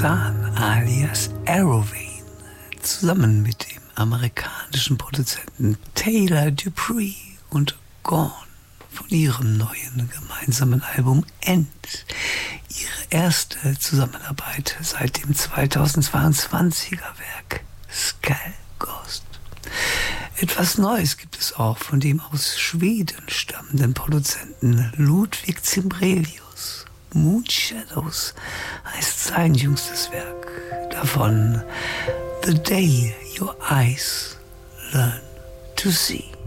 Sun alias Aerovane zusammen mit dem amerikanischen Produzenten Taylor Dupree und Gone von ihrem neuen gemeinsamen Album End. Ihre erste Zusammenarbeit seit dem 2022er Werk Skull Ghost. Etwas Neues gibt es auch von dem aus Schweden stammenden Produzenten Ludwig Zimbrelius. Moon Shadows heißt sein jüngstes Werk. Davon The Day Your Eyes Learn to See.